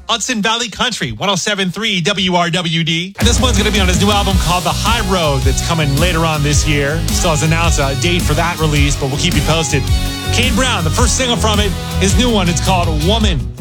Hudson Valley Country, 107.3 WRWD. And this one's going to be on his new album called The High Road that's coming later on this year. Still hasn't announced a date for that release, but we'll keep you posted. Kane Brown, the first single from it, his new one, it's called Woman.